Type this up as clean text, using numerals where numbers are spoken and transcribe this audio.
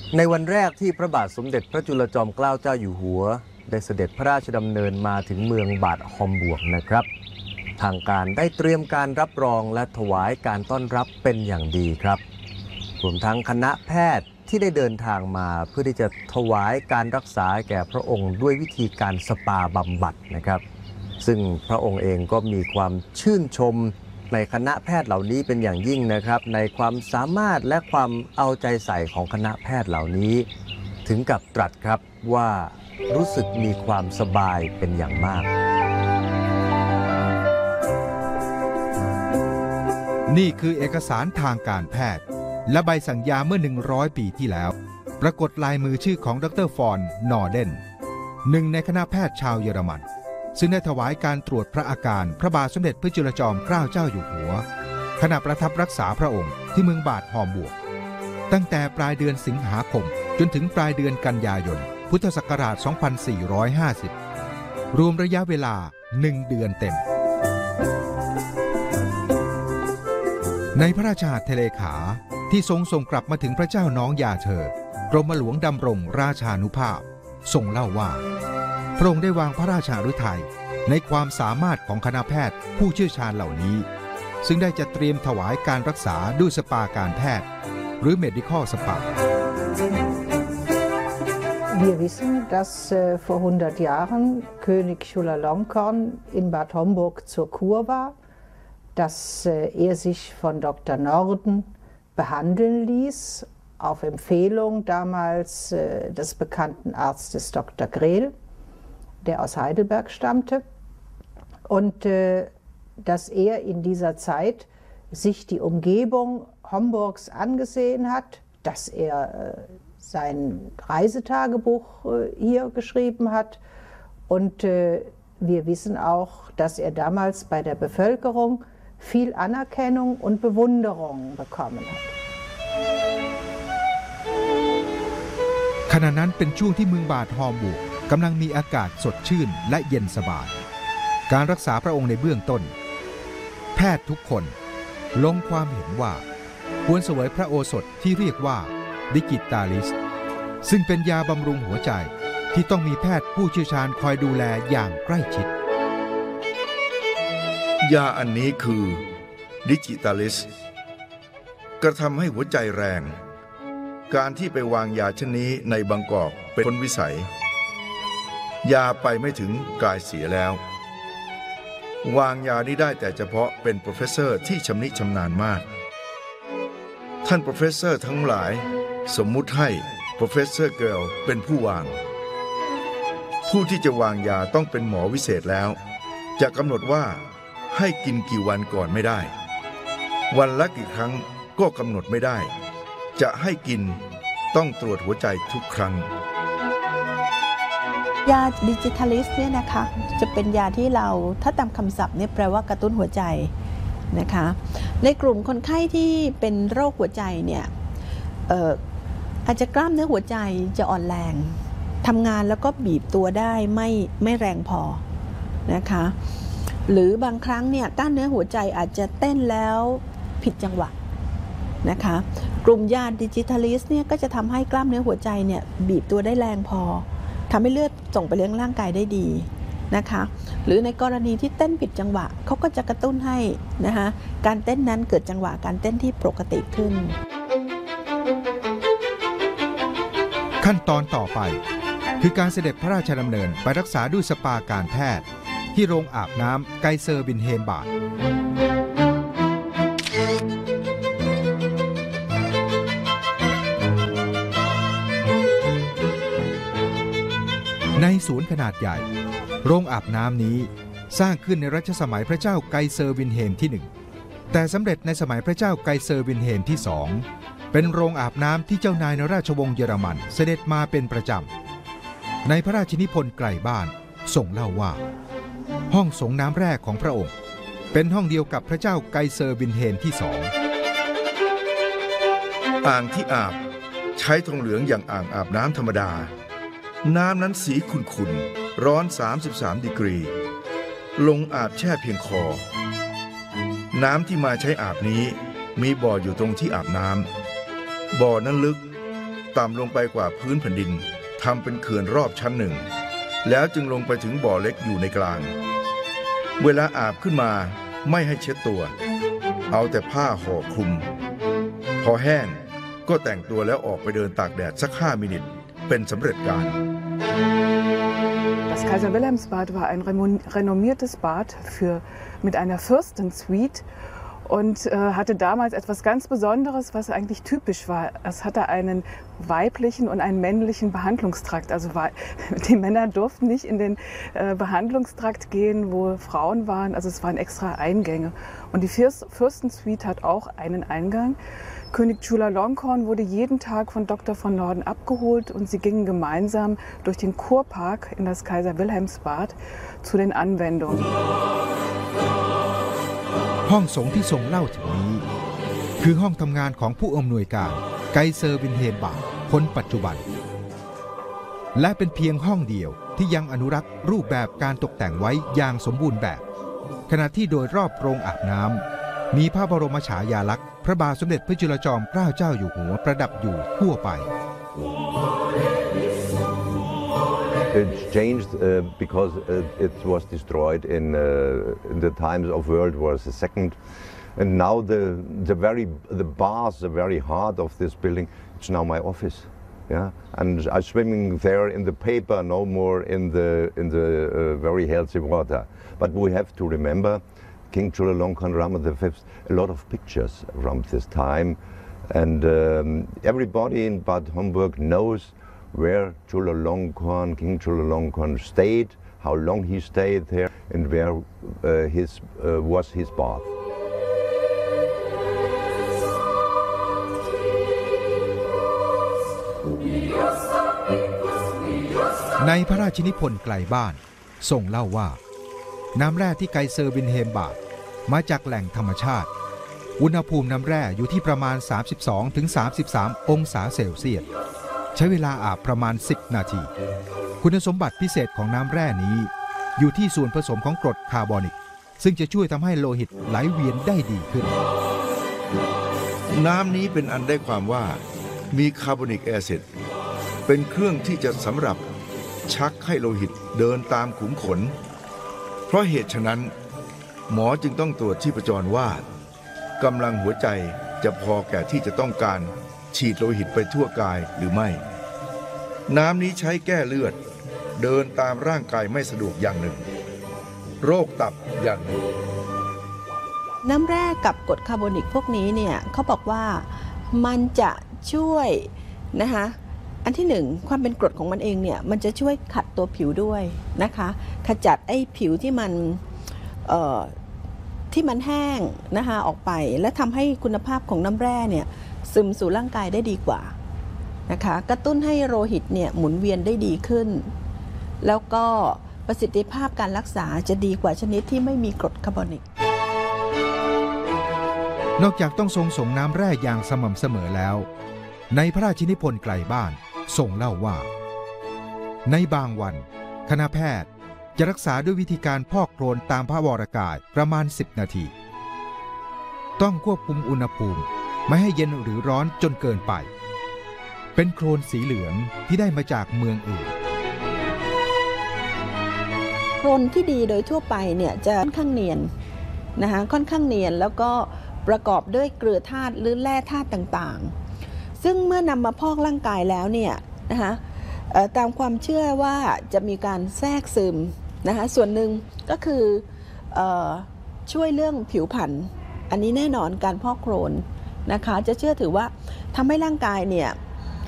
ในวันแรกที่พระบาทสมเด็จพระจุลจอมเกล้าเจ้าอยู่หัวได้เสด็จพระราชดำเนินมาถึงเมืองบาดฮอมบวกนะครับทางการได้เตรียมการรับรองและถวายการต้อนรับเป็นอย่างดีครับรวมทั้งคณะแพทย์ที่ได้เดินทางมาเพื่อที่จะถวายการรักษาแก่พระองค์ด้วยวิธีการสปาบำบัดนะครับซึ่งพระองค์เองก็มีความชื่นชมในคณะแพทย์เหล่านี้เป็นอย่างยิ่งนะครับในความสามารถและความเอาใจใส่ของคณะแพทย์เหล่านี้ถึงกับตรัสครับว่ารู้สึกมีความสบายเป็นอย่างมากนี่คือเอกสารทางการแพทย์และใบสั่งยาเมื่อ100 ปีที่แล้วปรากฏลายมือชื่อของดร.ฟอน นอร์เดนหนึ่งในคณะแพทย์ชาวเยอรมันซึ่งได้ถวายการตรวจพระอาการพระบาทสมเด็จพระจุลจอมเกล้าเจ้าอยู่หัวขณะประทับรักษาพระองค์ที่เมืองบาดฮอมบวกตั้งแต่ปลายเดือนสิงหาคมจนถึงปลายเดือนกันยายนพุทธศักราช 2450 รวมระยะเวลา1 เดือนเต็มในพระราชหัตถเลขาที่ทรงส่งกลับมาถึงพระเจ้าน้องยาเธอกรมหลวงดำรงราชานุภาพทรงเล่าว่าพระองค์ได้วางพระราชาฤทัยในความสามารถของคณะแพทย์ผู้เชี่ยวชาญเหล่านี้ซึ่งได้จะเตรียมถวายการรักษาด้วยสปาการแพทย์หรือ Medical Spa Wir wissen, dass vor 100 Jahren König Chulalongkorn in Bad Homburg zur Kur war, dass er sich von Dr. Norden behandeln ließ, auf Empfehlung damals des bekannten Arztes Dr. Grehl, der aus Heidelberg stammte, und dass er in dieser Zeit sich die Umgebung Homburgs angesehen hat, dass er sein Reisetagebuch hier geschrieben hat, und wir wissen auch, dass er damals bei der Bevölkerung viel Anerkennung und Bewunderung bekommen hat. ขณะนั้นเป็นช่วงที่เมืองบาดฮอมบวกกำลังมีอากาศสดชื่นและเย็นสบายการรักษาพระองค์ในเบื้องต้นแพทย์ทุกคนลงความเห็นว่าควรเสวยพระโอสถที่เรียกว่าดิจิตาลิสซึ่งเป็นยาบำรุงหัวใจที่ต้องมีแพทย์ผู้เชี่ยวชาญคอยดูแลอย่างใกล้ชิดยาอันนี้คือดิจิตาลิสกระทำให้หัวใจแรงการที่ไปวางยาชนี้ในบางกอกเป็นคนวิสัยยาไปไม่ถึงกายเสียแล้ววางยานี้ได้แต่เฉพาะเป็นโปรเฟสเซอร์ที่ชำนิชำนาญมากท่านโปรเฟสเซอร์ทั้งหลายสมมุติให้โปรเฟสเซอร์เกิร์ลเป็นผู้วางผู้ที่จะวางยาต้องเป็นหมอวิเศษแล้วจะกำหนดว่าให้กินกี่วันก่อนไม่ได้วันละกี่ครั้งก็กำหนดไม่ได้จะให้กินต้องตรวจหัวใจทุกครั้งยาดิจิทัลิสเนี่ยนะคะจะเป็นยาที่เราถ้าตามคำศัพท์เนี่ยแปลว่ากระตุ้นหัวใจนะคะในกลุ่มคนไข้ที่เป็นโรคหัวใจเนี่ยอาจจะกล้ามเนื้อหัวใจจะอ่อนแรงทำงานแล้วก็บีบตัวได้ไม่แรงพอนะคะหรือบางครั้งเนี่ยกล้ามเนื้อหัวใจอาจจะเต้นแล้วผิดจังหวะนะคะกลุ่มยาดิจิทัลิสเนี่ยก็จะทำให้กล้ามเนื้อหัวใจเนี่ยบีบตัวได้แรงพอทำให้เลือดส่งไปเลี้ยงร่างกายได้ดีนะคะหรือในกรณีที่เต้นผิดจังหวะเขาก็จะกระตุ้นให้นะคะการเต้นนั้นเกิดจังหวะการเต้นที่ปกติขึ้นขั้นตอนต่อไปคือการเสด็จพระราชดำเนินไปรักษาด้วยสปาการแพทย์ที่โรงอาบน้ำไกเซอร์บินเฮมบาดในสวนขนาดใหญ่โรงอาบน้ำนี้สร้างขึ้นในรัชสมัยพระเจ้าไกเซอร์วินเฮมที่1แต่สำเร็จในสมัยพระเจ้าไกเซอร์วินเฮมที่2เป็นโรงอาบน้ำที่เจ้านายในราชวงศ์เยอรมันเสด็จมาเป็นประจำในพระราชนิพนธ์ไกลบ้านทรงเล่าว่าห้องสงน้ำแรกของพระองค์เป็นห้องเดียวกับพระเจ้าไกเซอร์วินเฮมที่2 อ่างที่อาบใช้ทองเหลืองอย่างอ่างอาบน้ำธรรมดาน้ำนั้นสีขุ่นๆร้อน33 ดีกรีลงอาบแช่เพียงคอน้ำที่มาใช้อาบนี้มีบ่ออยู่ตรงที่อาบน้ำบ่อนั้นลึกต่ำลงไปกว่าพื้นแผ่นดินทำเป็นเขื่อนรอบชั้นหนึ่งแล้วจึงลงไปถึงบ่อเล็กอยู่ในกลางเวลาอาบขึ้นมาไม่ให้เช็ดตัวเอาแต่ผ้าห่อคลุมพอแห้งก็แต่งตัวแล้วออกไปเดินตากแดดสัก5 มินิทเป็นสำเร็จการ Das Kaiser-Wilhelms-Bad war ein renommiertes Bad mit einer Fürstensuite und hatte damals etwas ganz Besonderes, was eigentlich typisch war. Es hatte einen weiblichen und einen männlichen Behandlungstrakt. Also die Männer durften nicht in den Behandlungstrakt gehen, wo Frauen waren. Also es waren extra Eingänge. Und die Fürstensuite hat auch einen Eingang. König Chulalongkorn wurde jeden Tag von Dr. von Norden abgeholt und sie gingen gemeinsam durch den Kurpark in das Kaiser-Wilhelms-Bad zu den Anwendungen. ห้องสงฆ์ที่ทรงเล่าถึงนี้คือห้องทำงานของผู้อำนวยการไกเซอร์วินเฮนบาร์คนปัจจุบันและเป็นเพียงห้องเดียวที่ยังอนุรักษ์รูปแบบการตกแต่งไว้อย่างสมบูรณ์แบบขณะที่โดยรอบโรงอาบน้ำมีพระบรมฉายาลักษณ์พระบาทสมเด็จพระจุลจอมเกล้าเจ้าอยู่หัวประดับอยู่ทั่วไป It's changed because it was destroyed in the times of World War II, and now the bars, the very heart of this building, it's now my office. Yeah, and I'm swimming there in the paper, no more in the very healthy water. But we have to remember King Chulalongkorn Rama V, a lot of pictures from this time, and everybody in Bad Homburg knows where King Chulalongkorn stayed, how long he stayed there, and where was his bath. ในพระราชนิพนธ์ไกลบ้านทรงเล่าว่าน้ำแร่ที่ไกเซอร์วินเฮมบาร์มาจากแหล่งธรรมชาติอุณหภูมิน้ำแร่อยู่ที่ประมาณ 32-33 องศาเซลเซียสใช้เวลาอาบประมาณ10 นาทีคุณสมบัติพิเศษของน้ำแร่นี้อยู่ที่ส่วนผสมของกรดคาร์บอนิกซึ่งจะช่วยทำให้โลหิตไหลเวียนได้ดีขึ้นน้ำนี้เป็นอันได้ความว่ามีคาร์บอนิกแอซิดเป็นเครื่องที่จะสำหรับชักให้โลหิตเดินตามขุมขนเพราะเหตุฉะนั้นหมอจึงต้องตรวจชีพจรว่ากำลังหัวใจจะพอแก่ที่จะต้องการฉีดโลหิตไปทั่วกายหรือไม่น้ำนี้ใช้แก้เลือดเดินตามร่างกายไม่สะดวกอย่างหนึ่งโรคตับอย่างหนึ่งน้ำแร่กับกรดคาร์บอนิกพวกนี้เนี่ยเขาบอกว่ามันจะช่วยนะคะอันที่หนึ่งความเป็นกรดของมันเองเนี่ยมันจะช่วยขัดตัวผิวด้วยนะคะขจัดไอ้ผิวที่มันแห้งนะคะออกไปและทำให้คุณภาพของน้ำแร่เนี่ยซึมสู่ร่างกายได้ดีกว่านะคะกระตุ้นให้โลหิตเนี่ยหมุนเวียนได้ดีขึ้นแล้วก็ประสิทธิภาพการรักษาจะดีกว่าชนิดที่ไม่มีกรดคาร์บอนิกนอกจากต้องทรงส่งน้ำแร่อย่างสม่ำเสมอแล้วในพระราชนิพนธ์ไกลบ้านทรงเล่าว่าในบางวันคณะแพทย์จะรักษาด้วยวิธีการพอกโคลนตามพระวรกายประมาณ10 นาทีต้องควบคุมอุณหภูมิไม่ให้เย็นหรือร้อนจนเกินไปเป็นโคลนสีเหลืองที่ได้มาจากเมืองอื่นโคลนที่ดีโดยทั่วไปเนี่ยจะค่อนข้างเนียนนะคะค่อนข้างเนียนแล้วก็ประกอบด้วยเกลือธาตุหรือแร่ธาตุต่างๆซึ่งเมื่อนำมาพอกร่างกายแล้วเนี่ยนะคะตามความเชื่อว่าจะมีการแทรกซึมนะคะส่วนหนึ่งก็คือช่วยเรื่องผิวพรรณอันนี้แน่นอนการพอกโคลนนะคะจะเชื่อถือว่าทำให้ร่างกายเนี่ย